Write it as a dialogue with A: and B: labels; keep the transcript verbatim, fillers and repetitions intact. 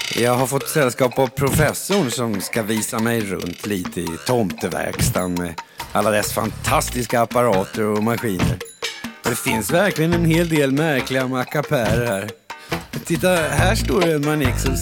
A: Jag har fått sällskap av professorn som ska visa mig runt lite i tomteverkstan med alla dess fantastiska apparater och maskiner. Det finns verkligen en hel del märkliga mackapärer här. Titta, här står en Manix som